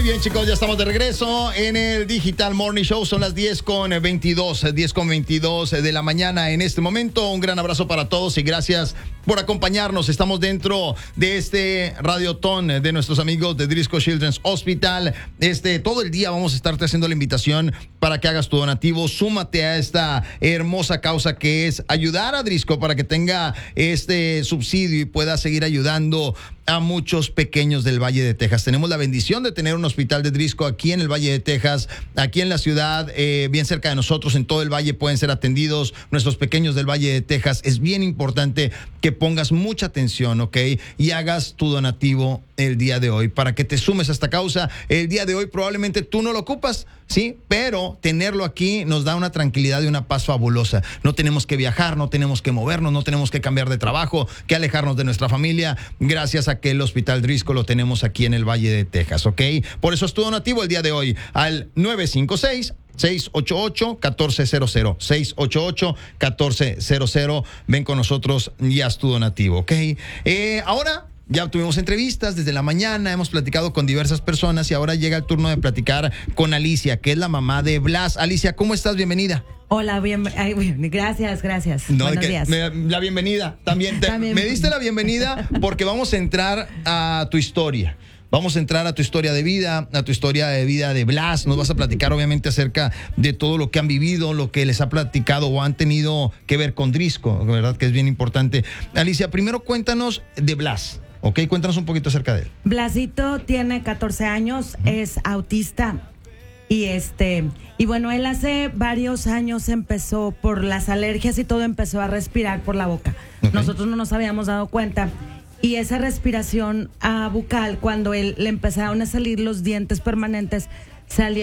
bien, chicos, ya estamos de regreso en el Digital Morning Show. Son las 10:22 de la mañana en este momento. Un gran abrazo para todos y gracias por acompañarnos. Estamos dentro de este radiotón de nuestros amigos de Driscoll Children's Hospital. Todo el día vamos a estarte haciendo la invitación para que hagas tu donativo. Súmate a esta hermosa causa que es ayudar a Driscoll para que tenga este subsidio y pueda seguir ayudando a muchos pequeños del Valle de Texas. Tenemos la bendición de tener un hospital de Driscoll aquí en el Valle de Texas, aquí en la ciudad, bien cerca de nosotros, en todo el valle pueden ser atendidos nuestros pequeños del Valle de Texas. Es bien importante que pongas mucha atención, ¿ok? Y hagas tu donativo el día de hoy para que te sumes a esta causa. El día de hoy probablemente tú no lo ocupas, ¿sí? Pero tenerlo aquí nos da una tranquilidad y una paz fabulosa. No tenemos que viajar, no tenemos que movernos, no tenemos que cambiar de trabajo, que alejarnos de nuestra familia, gracias a que el Hospital Driscoll lo tenemos aquí en el Valle de Texas, ¿ok? Por eso es tu donativo el día de hoy al 956-688-1400. 688-1400. Ven con nosotros y haz tu donativo, ¿ok? Ahora ya tuvimos entrevistas desde la mañana, hemos platicado con diversas personas y ahora llega el turno de platicar con Alicia, que es la mamá de Blas. Alicia, ¿cómo estás? Bienvenida. Hola, gracias. No, Buenos días. La bienvenida. También me diste la bienvenida porque vamos a entrar a tu historia. Vamos a entrar a tu historia de vida, a tu historia de vida de Blas. Nos vas a platicar obviamente acerca de todo lo que han vivido, lo que les ha platicado o han tenido que ver con Driscoll, ¿verdad? Que es bien importante. Alicia, primero cuéntanos de Blas. Ok, cuéntanos un poquito acerca de él. Blasito tiene 14 años, es autista y bueno, él hace varios años empezó por las alergias y todo, empezó a respirar por la boca. Okay. Nosotros no nos habíamos dado cuenta y esa respiración bucal, cuando él le empezaron a salir los dientes permanentes, salía